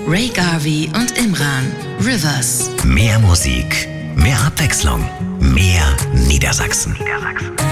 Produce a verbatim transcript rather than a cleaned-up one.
Ray Garvey und Imran. Rivers. Mehr Musik, mehr Abwechslung, mehr Niedersachsen.